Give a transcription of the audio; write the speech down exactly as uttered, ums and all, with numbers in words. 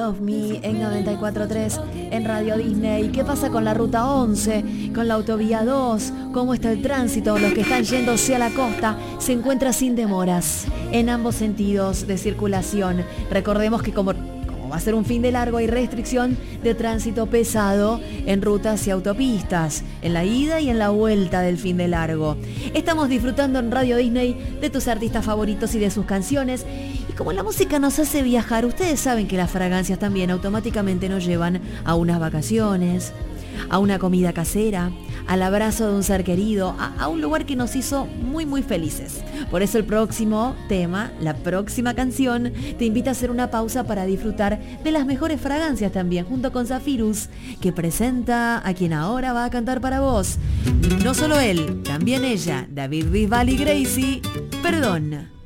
Of Me en noventa y cuatro punto tres en Radio Disney. ¿Qué pasa con la ruta once? Con la autovía dos. ¿Cómo está el tránsito? Los que están yéndose a la costa se encuentra sin demoras en ambos sentidos de circulación. Recordemos que como, como va a ser un fin de largo, hay restricción de tránsito pesado en rutas y autopistas, en la ida y en la vuelta del fin de largo. Estamos disfrutando en Radio Disney de tus artistas favoritos y de sus canciones. Y como la música nos hace viajar, ustedes saben que las fragancias también automáticamente nos llevan a unas vacaciones, a una comida casera, al abrazo de un ser querido, a, a un lugar que nos hizo muy muy felices. Por eso el próximo tema, la próxima canción, te invita a hacer una pausa para disfrutar de las mejores fragancias también, junto con Zafirus, que presenta a quien ahora va a cantar para vos. No solo él, también ella, David Bisbal y Gracie, Perdón.